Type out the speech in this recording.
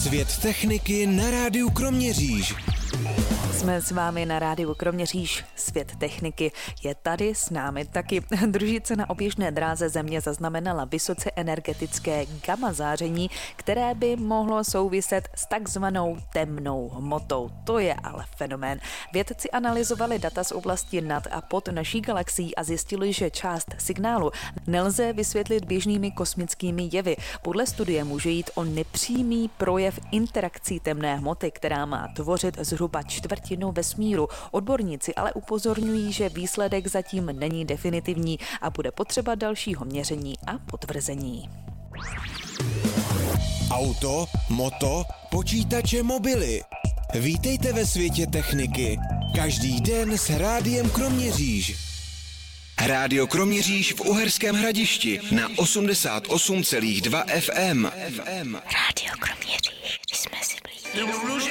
Svět techniky na rádiu Kroměříž. Jsme s vámi na rádiu Kroměříž. Svět techniky je tady s námi taky. Družice na oběžné dráze Země zaznamenala vysoce energetické gamma záření, které by mohlo souviset s takzvanou temnou hmotou. To je ale fenomén. Vědci analyzovali data z oblasti nad a pod naší galaxií a zjistili, že část signálu nelze vysvětlit běžnými kosmickými jevy. Podle studie může jít o nepřímý projev interakcí temné hmoty, která má tvořit zhruba čtvrtinu vesmíru. Odborníci ale upozorňují, že výsledek zatím není definitivní a bude potřeba dalšího měření a potvrzení. Auto, moto, počítače, mobily. Vítejte ve světě techniky. Každý den s rádiem Kroměříž. Rádio Kroměříž v Uherském Hradišti na 88,2 FM. Rádio Kroměříž, jsme si blízí.